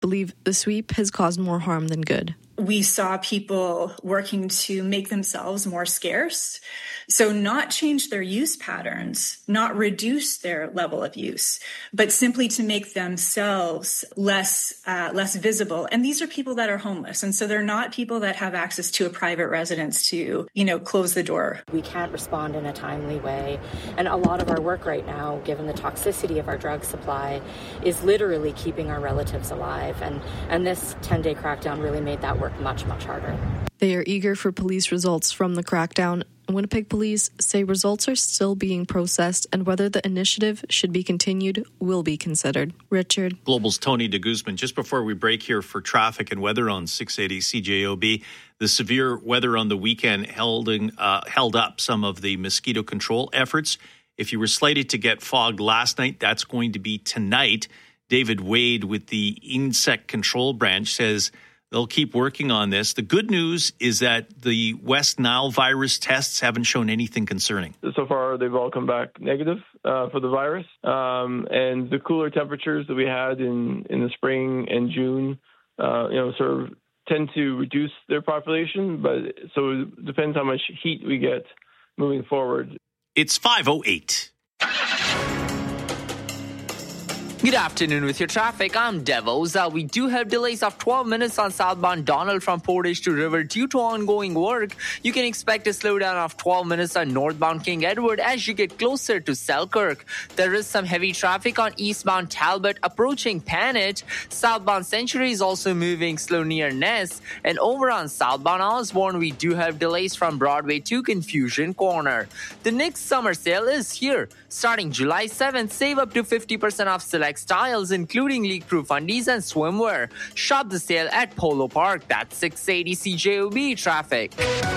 believe the sweep has caused more harm than good. We saw people working to make themselves more scarce. So not change their use patterns, not reduce their level of use, but simply to make themselves less visible. And these are people that are homeless. And so they're not people that have access to a private residence to, close the door. We can't respond in a timely way. And a lot of our work right now, given the toxicity of our drug supply, is literally keeping our relatives alive. And this 10-day crackdown really made that work much, much harder. They are eager for police results from the crackdown. Winnipeg police say results are still being processed and whether the initiative should be continued will be considered. Richard. Global's Tony de Guzman. Just before we break here for traffic and weather on 680 CJOB, the severe weather on the weekend held up some of the mosquito control efforts. If you were slated to get fogged last night, that's going to be tonight. David Wade with the Insect Control Branch says they'll keep working on this. The good news is that the West Nile virus tests haven't shown anything concerning. So far, they've all come back negative for the virus. And the cooler temperatures that we had in the spring and June, sort of tend to reduce their population. But so it depends how much heat we get moving forward. It's 5:08. Good afternoon with your traffic. I'm Devoza. We do have delays of 12 minutes on southbound Donald from Portage to River due to ongoing work. You can expect a slowdown of 12 minutes on northbound King Edward as you get closer to Selkirk. There is some heavy traffic on eastbound Talbot approaching Panet. Southbound Century is also moving slow near Ness. And over on southbound Osborne, we do have delays from Broadway to Confusion Corner. The next summer sale is here. Starting July 7th, save up to 50% off select styles, including leak-proof undies and swimwear. Shop the sale at Polo Park. That's 680 CJOB traffic.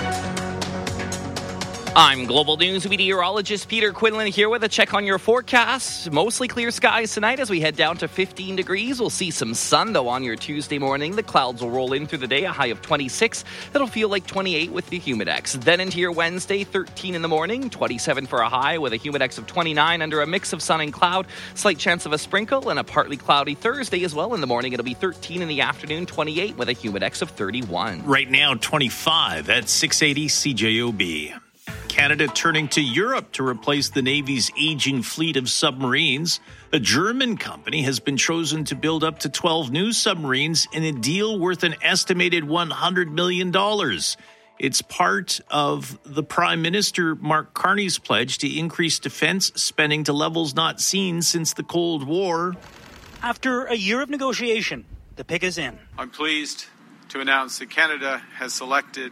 I'm Global News meteorologist Peter Quinlan here with a check on your forecast. Mostly clear skies tonight as we head down to 15 degrees. We'll see some sun, though, on your Tuesday morning. The clouds will roll in through the day, a high of 26. It'll feel like 28 with the humidex. Then into your Wednesday, 13 in the morning, 27 for a high with a humidex of 29 under a mix of sun and cloud. Slight chance of a sprinkle and a partly cloudy Thursday as well. In the morning, it'll be 13 in the afternoon, 28 with a humidex of 31. Right now, 25 at 680 CJOB. Canada turning to Europe to replace the Navy's aging fleet of submarines. A German company has been chosen to build up to 12 new submarines in a deal worth an estimated $100 million. It's part of the Prime Minister Mark Carney's pledge to increase defense spending to levels not seen since the Cold War. After a year of negotiation, the pick is in. I'm pleased to announce that Canada has selected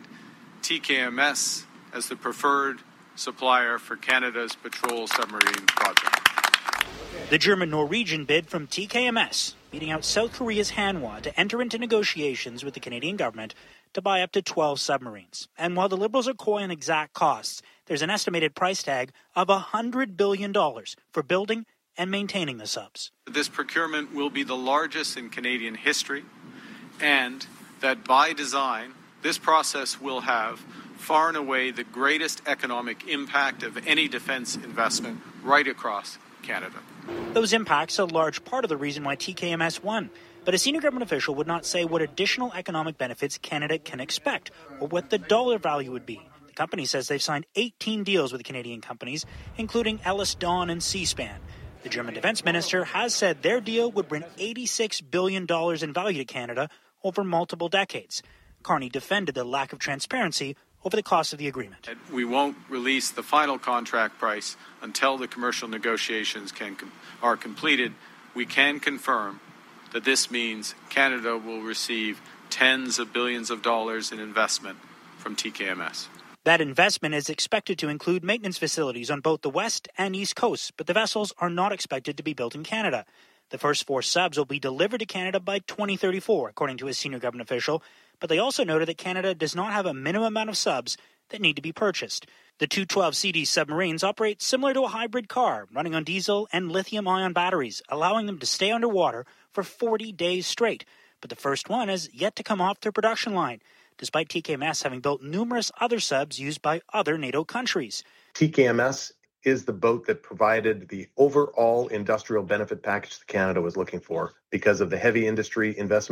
TKMS as the preferred supplier for Canada's patrol submarine project. The German-Norwegian bid from TKMS, beating out South Korea's Hanwha to enter into negotiations with the Canadian government to buy up to 12 submarines. And while the Liberals are coy on exact costs, there's an estimated price tag of $100 billion for building and maintaining the subs. This procurement will be the largest in Canadian history, and that by design, this process will have far and away the greatest economic impact of any defense investment right across Canada. Those impacts are a large part of the reason why TKMS won. But a senior government official would not say what additional economic benefits Canada can expect or what the dollar value would be. The company says they've signed 18 deals with Canadian companies, including Ellis Dawn and Seaspan. The German defense minister has said their deal would bring $86 billion in value to Canada over multiple decades. Carney defended the lack of transparency over the cost of the agreement. We won't release the final contract price until the commercial negotiations are completed. We can confirm that this means Canada will receive tens of billions of dollars in investment from TKMS. That investment is expected to include maintenance facilities on both the west and east coasts, but the vessels are not expected to be built in Canada. The first 4 subs will be delivered to Canada by 2034, according to a senior government official. But they also noted that Canada does not have a minimum amount of subs that need to be purchased. The 212CD submarines operate similar to a hybrid car, running on diesel and lithium-ion batteries, allowing them to stay underwater for 40 days straight. But the first one has yet to come off their production line, despite TKMS having built numerous other subs used by other NATO countries. TKMS is the boat that provided the overall industrial benefit package that Canada was looking for because of the heavy industry investment